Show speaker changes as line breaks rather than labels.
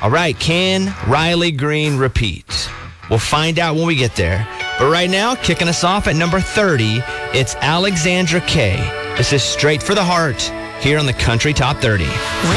All right, can Riley Green repeat? We'll find out when we get there. But right now, kicking us off at number 30, it's Alexandra Kay. This is Straight for the Heart here on the Country Top 30.